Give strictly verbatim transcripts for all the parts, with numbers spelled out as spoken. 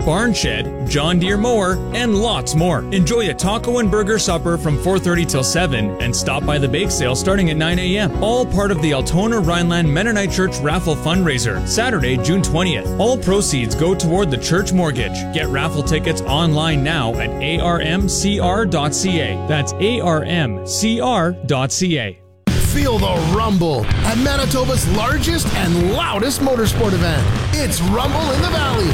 barn shed, John Deere mower, and lots more. Enjoy a taco and burger supper from four thirty till seven and stop by the bake sale starting at nine a.m. All part of the Altona Rhineland Mennonite Church raffle fundraiser, Saturday, June twentieth. All proceeds go toward the church mortgage. Get raffle tickets online now at A R M C R dot C A. That's A R M C R dot C A. Feel the rumble at Manitoba's largest and loudest motorsport event. It's Rumble in the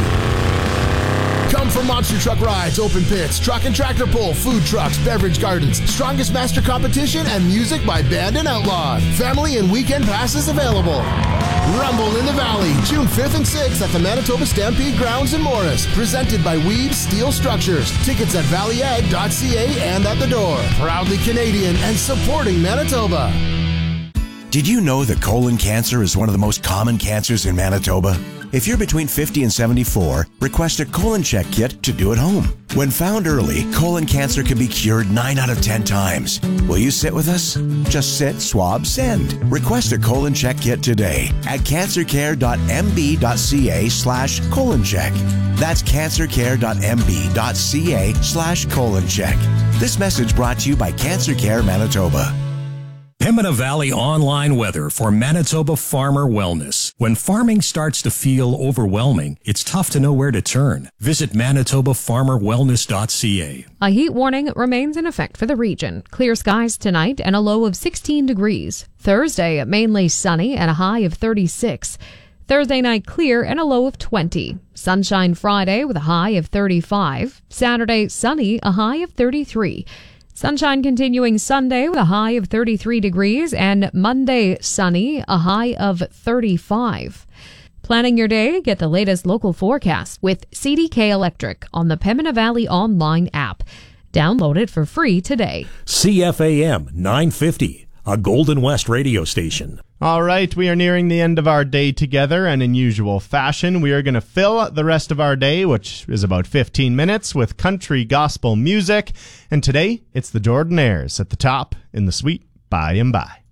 Valley. Come for monster truck rides, open pits, truck and tractor pull, food trucks, beverage gardens, strongest master competition, and music by Band and Outlawed. Family and weekend passes available. Rumble in the Valley, June fifth and sixth at the Manitoba Stampede Grounds in Morris. Presented by Weave Steel Structures. Tickets at valley ag dot C A and at the door. Proudly Canadian and supporting Manitoba. Did you know that colon cancer is one of the most common cancers in Manitoba? If you're between fifty and seventy-four, request a colon check kit to do at home. When found early, colon cancer can be cured nine out of ten times. Will you sit with us? Just sit, swab, send. Request a colon check kit today at cancercare dot m b dot c a slash colon check. That's cancercare dot m b dot c a slash colon check. This message brought to you by Cancer Care Manitoba. Pembina Valley online weather for Manitoba farmer wellness. When farming starts to feel overwhelming, it's tough to know where to turn. Visit manitoba farmer wellness dot c a. A heat warning remains in effect for the region. Clear skies tonight and a low of sixteen degrees. Thursday, mainly sunny and a high of thirty-six. Thursday night clear and a low of twenty. Sunshine Friday with a high of thirty-five. Saturday sunny, a high of thirty-three. Sunshine continuing Sunday with a high of thirty-three degrees and Monday sunny, a high of thirty-five. Planning your day, get the latest local forecast with C D K Electric on the Pembina Valley online app. Download it for free today. C F A M nine fifty, a Golden West radio station. All right, we are nearing the end of our day together, and in usual fashion, we are going to fill the rest of our day, which is about fifteen minutes, with country gospel music. And today, it's the Jordanaires at the top in the sweet by and by.